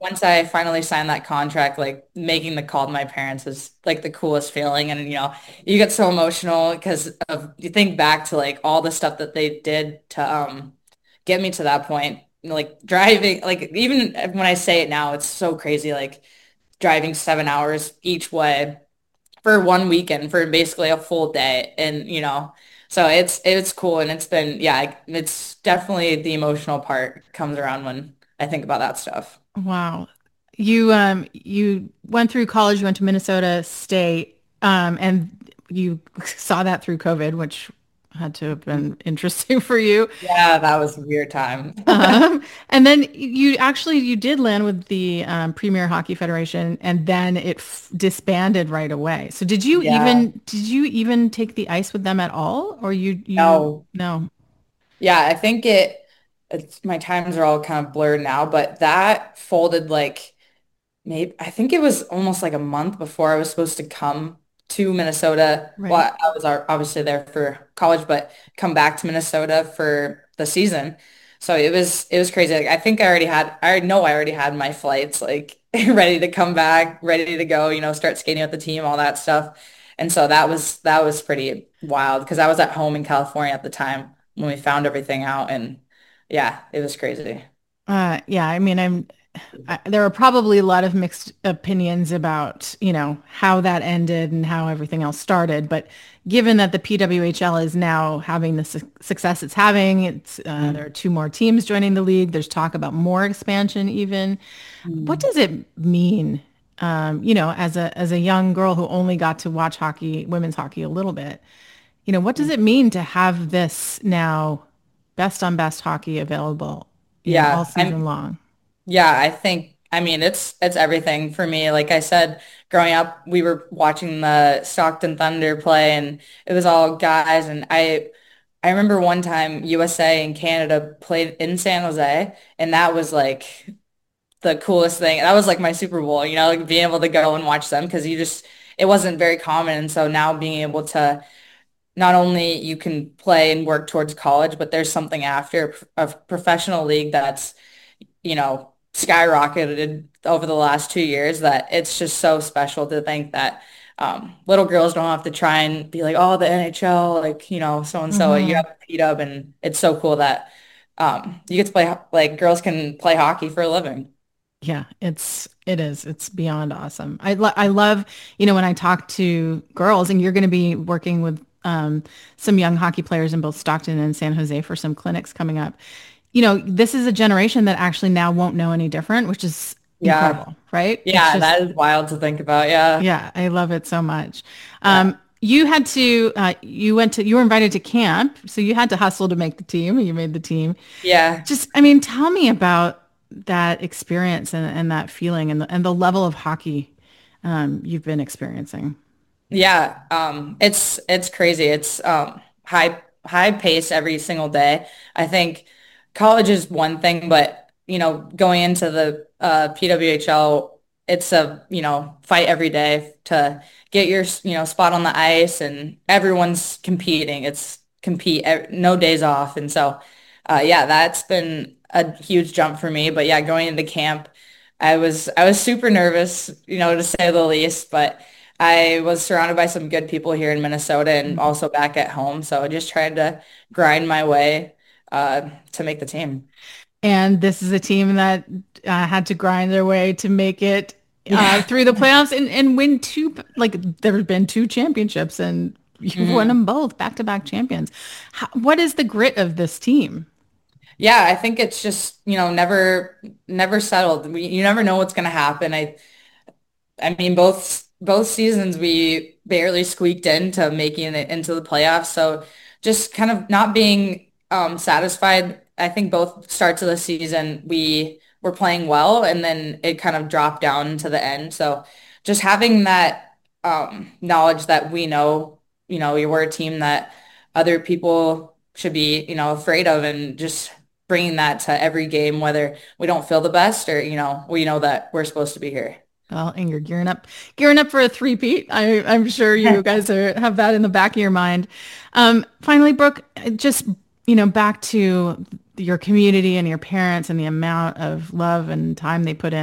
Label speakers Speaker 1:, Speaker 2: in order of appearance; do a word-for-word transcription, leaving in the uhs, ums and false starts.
Speaker 1: once I finally signed that contract, like making the call to my parents was like the coolest feeling. And you know, you get so emotional because of you think back to like all the stuff that they did to um get me to that point. You know, like driving, like even when I say it now, it's so crazy. Like driving seven hours each way for one weekend for basically a full day. And, you know, so it's it's cool and it's been yeah, it's definitely the emotional part comes around when I think about that stuff.
Speaker 2: Wow. You um you went through college, you went to Minnesota State, um, and you saw that through COVID, which had to have been interesting for you.
Speaker 1: Yeah, that was a weird time.
Speaker 2: Um, and then you actually you did land with the um, Premier Hockey Federation, and then it f disbanded right away. So did you
Speaker 1: Yeah.
Speaker 2: even did you even take the ice with them at all, or you you
Speaker 1: No.
Speaker 2: no?
Speaker 1: Yeah, I think it it's my times are all kind of blurred now, but that folded like maybe I think it was almost like a month before I was supposed to come to Minnesota.
Speaker 2: Right.
Speaker 1: Well, I was ar- obviously there for college, but come back to Minnesota for the season. So it was it was crazy. Like I think I already had I know I already had my flights like ready to come back, ready to go, you know, start skating with the team, all that stuff. And so that was that was pretty wild because I was at home in California at the time when we found everything out and yeah, it was crazy.
Speaker 2: Uh, yeah, I mean, I'm I, there are probably a lot of mixed opinions about, you know, how that ended and how everything else started. But given that the P W H L is now having the su success it's having, it's uh, there are two more teams joining the league. There's talk about more expansion even. What
Speaker 1: Mhm.
Speaker 2: does it mean, um, you know, as a as a young girl who only got to watch hockey, women's hockey a little bit, you know, what does it mean to have this now best on best hockey available, you know, all
Speaker 1: Yeah,
Speaker 2: season
Speaker 1: I'm
Speaker 2: long?
Speaker 1: Yeah, I think, I mean, it's it's everything for me. Like I said, growing up, we were watching the Stockton Thunder play and it was all guys and I I remember one time U S A and Canada played in San Jose and that was like the coolest thing. That was like my Super Bowl, you know, like being able to go and watch them because you just it wasn't very common. And so now being able to not only you can play and work towards college, but there's something after a professional league that's you know, skyrocketed over the last two years that it's just so special to think that um, little girls don't have to try and be like, oh, the N H L, like, you know, so and so. You
Speaker 2: Hmm.
Speaker 1: have P-Dub, and it's so cool that um, you get to play, like, girls can play hockey for a living.
Speaker 2: Yeah, it's it is. It's beyond awesome. I lo I love, you know, when I talk to girls, and you're going to be working with um, some young hockey players in both Stockton and San Jose for some clinics coming up. You know, this is a generation that actually now won't know any different, which is
Speaker 1: Yeah.
Speaker 2: incredible, right? It's
Speaker 1: Yeah,
Speaker 2: just,
Speaker 1: that is wild to think about. Yeah.
Speaker 2: yeah, I love it so much.
Speaker 1: Yeah.
Speaker 2: Um, you had to, uh, you went to, you were invited to camp, so you had to hustle to make the team, and you made the team.
Speaker 1: Yeah.
Speaker 2: Just, I mean, tell me about that experience and, and that feeling and the, and the level of hockey um, you've been experiencing.
Speaker 1: Yeah, um, it's it's crazy. It's um, high high pace every single day. I think college is one thing, but you know, going into the uh, P W H L, it's a you know fight every day to get your you know spot on the ice, and everyone's competing. It's compete ev- no days off, and so uh, yeah, that's been a huge jump for me. But yeah, going into camp, I was I was super nervous, you know, to say the least, but. I was surrounded by some good people here in Minnesota and
Speaker 2: Mhm.
Speaker 1: also back at home. So I just tried to grind my way uh, to make the team.
Speaker 2: And this is a team that uh, had to grind their way to make it uh,
Speaker 1: Yeah.
Speaker 2: through the playoffs and, and win two, like there have been two championships and you've won
Speaker 1: hmm
Speaker 2: them both, back-to-back champions. How, what is the grit of this team?
Speaker 1: Yeah, I think it's just, you know, never never settled. We, you never know what's going to happen. I I mean, both both seasons we barely squeaked into making it into the playoffs. So just kind of not being um, satisfied. I think both starts of the season we were playing well, and then it kind of dropped down to the end. So just having that um, knowledge that we know, you know, we were a team that other people should be, you know, afraid of, and just bringing that to every game, whether we don't feel the best or, you know, we know that we're supposed to be here.
Speaker 2: Well, and you're gearing up, gearing up for a three-peat. I, I'm sure you guys are, have that in the back of your mind. Um, finally, Brooke, just, you know, back to your community and your parents and the amount of love and time they put in.